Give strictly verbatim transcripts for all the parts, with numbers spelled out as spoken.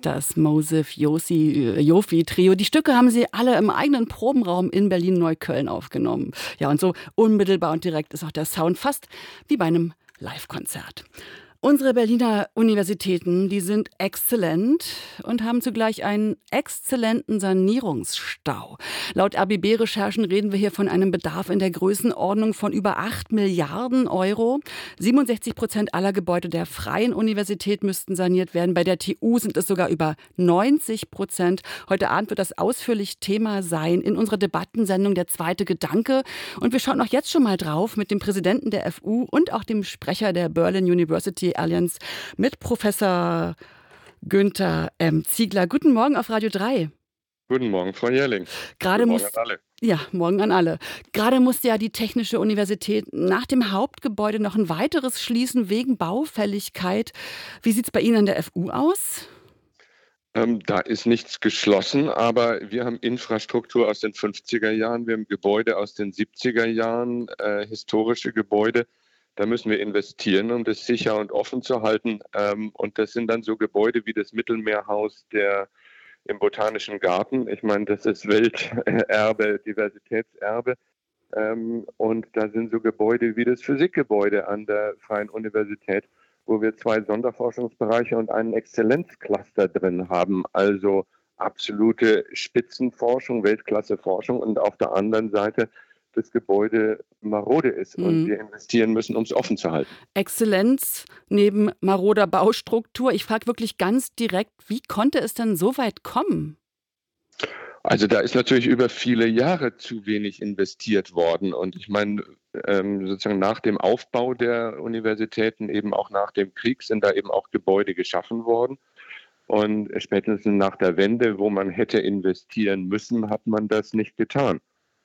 Das Mosif Josi, Jofi Trio. Die Stücke haben sie alle im eigenen Probenraum in Berlin-Neukölln aufgenommen. Ja, und so unmittelbar und direkt ist auch der Sound fast wie bei einem Live-Konzert. Unsere Berliner Universitäten, die sind exzellent und haben zugleich einen exzellenten Sanierungsstau. Laut R B B-Recherchen reden wir hier von einem Bedarf in der Größenordnung von über acht Milliarden Euro. siebenundsechzig Prozent aller Gebäude der Freien Universität müssten saniert werden. Bei der T U sind es sogar über neunzig Prozent. Heute Abend wird das ausführlich Thema sein in unserer Debattensendung Der zweite Gedanke. Und wir schauen auch jetzt schon mal drauf mit dem Präsidenten der F U und auch dem Sprecher der Berlin University Alliance mit Professor Günther M. Ziegler. Guten Morgen auf Radio drei. Guten Morgen, Frau Jährling. Gerade Guten Morgen muss, an alle. Ja, morgen an alle. Gerade musste ja die Technische Universität nach dem Hauptgebäude noch ein weiteres schließen wegen Baufälligkeit. Wie sieht es bei Ihnen an der F U aus? Ähm, da ist nichts geschlossen, aber wir haben Infrastruktur aus den fünfziger Jahren, wir haben Gebäude aus den siebziger Jahren, äh, historische Gebäude. Da müssen wir investieren, um das sicher und offen zu halten. Ähm, und das sind dann so Gebäude wie das Mittelmeerhaus der, im Botanischen Garten. Ich meine, das ist Welterbe, Diversitätserbe. Ähm, und da sind so Gebäude wie das Physikgebäude an der Freien Universität, wo wir zwei Sonderforschungsbereiche und einen Exzellenzcluster drin haben. Also absolute Spitzenforschung, Weltklasseforschung und auf der anderen Seite das Gebäude marode ist und Hm. wir investieren müssen, um es offen zu halten. Exzellenz neben maroder Baustruktur. Ich frage wirklich ganz direkt, wie konnte es denn so weit kommen? Also da ist natürlich über viele Jahre zu wenig investiert worden. Und ich meine, ähm, sozusagen nach dem Aufbau der Universitäten, eben auch nach dem Krieg, sind da eben auch Gebäude geschaffen worden. Und spätestens nach der Wende, wo man hätte investieren müssen, hat man das nicht getan.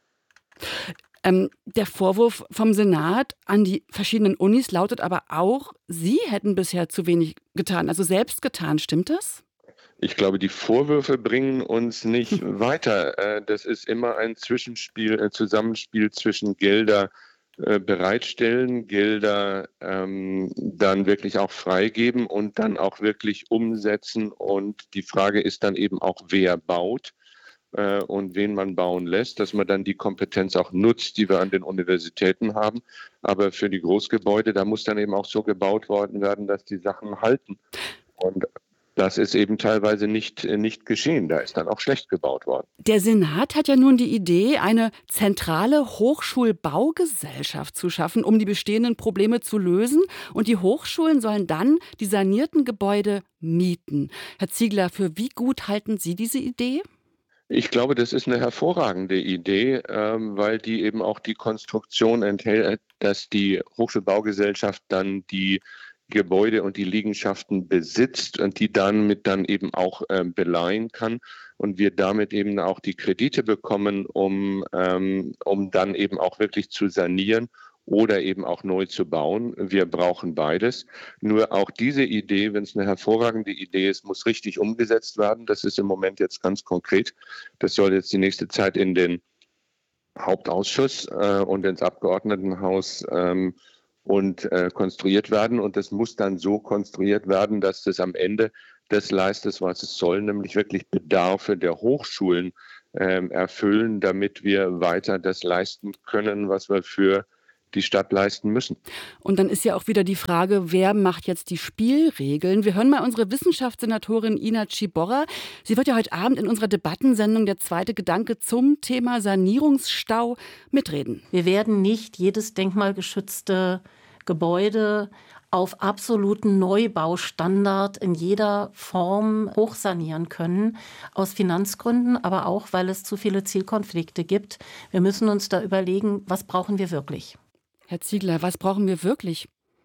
Ähm, der Vorwurf vom Senat an die verschiedenen Unis lautet aber auch, Sie hätten bisher zu wenig getan, also selbst getan. Stimmt das? Ich glaube, die Vorwürfe bringen uns nicht weiter. Äh, Das ist immer ein Zwischenspiel, ein Zusammenspiel zwischen Gelder äh, bereitstellen, Gelder ähm, dann wirklich auch freigeben und dann auch wirklich umsetzen. Und die Frage ist dann eben auch, wer baut äh, und wen man bauen lässt, dass man dann die Kompetenz auch nutzt, die wir an den Universitäten haben. Aber für die Großgebäude, da muss dann eben auch so gebaut worden werden, dass die Sachen halten. Und das ist eben teilweise nicht, nicht geschehen. Da ist dann auch schlecht gebaut worden. Der Senat hat ja nun die Idee, eine zentrale Hochschulbaugesellschaft zu schaffen, um die bestehenden Probleme zu lösen. Und die Hochschulen sollen dann die sanierten Gebäude mieten. Herr Ziegler, für wie gut halten Sie diese Idee? Ich glaube, das ist eine hervorragende Idee, ähm, weil die eben auch die Konstruktion enthält, dass die Hochschulbaugesellschaft dann die Gebäude und die Liegenschaften besitzt und die dann mit dann eben auch ähm, beleihen kann und wir damit eben auch die Kredite bekommen, um, ähm, um dann eben auch wirklich zu sanieren oder eben auch neu zu bauen. Wir brauchen beides. Nur auch diese Idee, wenn es eine hervorragende Idee ist, muss richtig umgesetzt werden. Das ist im Moment jetzt ganz konkret. Das soll jetzt die nächste Zeit in den Hauptausschuss äh, und ins Abgeordnetenhaus ähm, und äh, konstruiert werden. Und das muss dann so konstruiert werden, dass das am Ende das leistet, was es soll, nämlich wirklich Bedarfe der Hochschulen ähm, erfüllen, damit wir weiter das leisten können, was wir für die Stadt leisten müssen. Und dann ist ja auch wieder die Frage, wer macht jetzt die Spielregeln? Wir hören mal unsere Wissenschaftssenatorin Ina Ciborra. Sie wird ja heute Abend in unserer Debattensendung Der zweite Gedanke zum Thema Sanierungsstau mitreden. Wir werden nicht jedes denkmalgeschützte Gebäude auf absoluten Neubaustandard in jeder Form hochsanieren können, aus Finanzgründen, aber auch, weil es zu viele Zielkonflikte gibt. Wir müssen uns da überlegen, was brauchen wir wirklich? Herr Ziegler, was brauchen wir wirklich?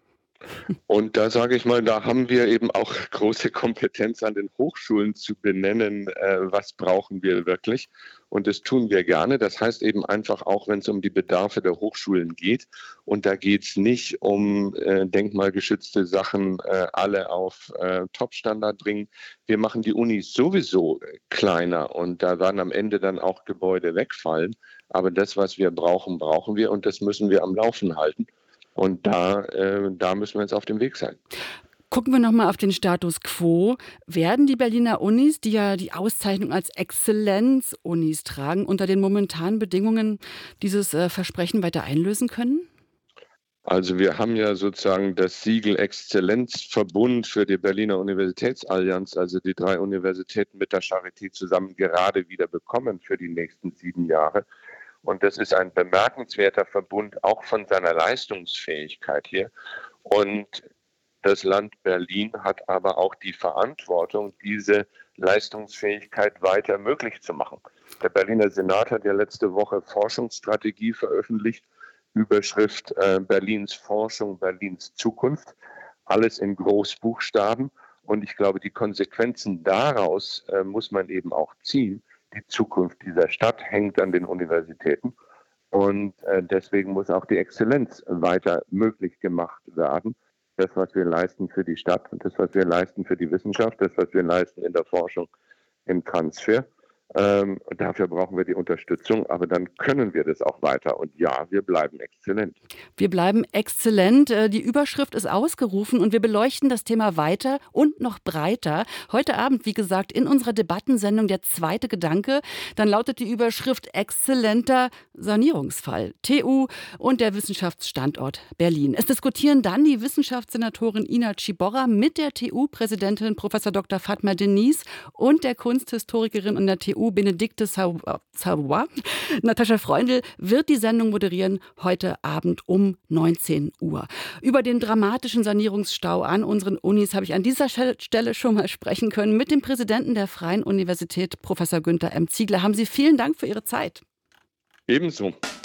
Und da sage ich mal, da haben wir eben auch große Kompetenz an den Hochschulen zu benennen, äh, was brauchen wir wirklich. Und das tun wir gerne. Das heißt eben einfach auch, wenn es um die Bedarfe der Hochschulen geht. Und da geht es nicht um äh, denkmalgeschützte Sachen, äh, alle auf äh, Top-Standard bringen. Wir machen die Unis sowieso kleiner und da werden am Ende dann auch Gebäude wegfallen. Aber das, was wir brauchen, brauchen wir und das müssen wir am Laufen halten. Und da, äh, da müssen wir jetzt auf dem Weg sein. Gucken wir nochmal auf den Status quo. Werden die Berliner Unis, die ja die Auszeichnung als Exzellenz-Unis tragen, unter den momentanen Bedingungen dieses äh, Versprechen weiter einlösen können? Also wir haben ja sozusagen das Siegel Exzellenzverbund für die Berliner Universitätsallianz, also die drei Universitäten mit der Charité zusammen, gerade wieder bekommen für die nächsten sieben Jahre. Und das ist ein bemerkenswerter Verbund, auch von seiner Leistungsfähigkeit hier. Und das Land Berlin hat aber auch die Verantwortung, diese Leistungsfähigkeit weiter möglich zu machen. Der Berliner Senat hat ja letzte Woche Forschungsstrategie veröffentlicht, Überschrift äh, Berlins Forschung, Berlins Zukunft, alles in Großbuchstaben. Und ich glaube, die Konsequenzen daraus äh, muss man eben auch ziehen. Die Zukunft dieser Stadt hängt an den Universitäten. Und äh, deswegen muss auch die Exzellenz weiter möglich gemacht werden. Das, was wir leisten für die Stadt und das, was wir leisten für die Wissenschaft, das, was wir leisten in der Forschung, im Transfer. Ähm, dafür brauchen wir die Unterstützung, aber dann können wir das auch weiter. Und ja, wir bleiben exzellent. Wir bleiben exzellent. Äh, Die Überschrift ist ausgerufen und wir beleuchten das Thema weiter und noch breiter. Heute Abend, wie gesagt, in unserer Debattensendung Der zweite Gedanke. Dann lautet die Überschrift Exzellenter Sanierungsfall. T U und der Wissenschaftsstandort Berlin. Es diskutieren dann die Wissenschaftssenatorin Ina Ciborra mit der T U-Präsidentin Professor Doktor Fatma Deniz und der Kunsthistorikerin an der T U Benedikte Savoy. Natascha Freundl wird die Sendung moderieren heute Abend um neunzehn Uhr. Über den dramatischen Sanierungsstau an unseren Unis habe ich an dieser Stelle schon mal sprechen können mit dem Präsidenten der Freien Universität, Professor Günther M. Ziegler. Haben Sie vielen Dank für Ihre Zeit. Ebenso.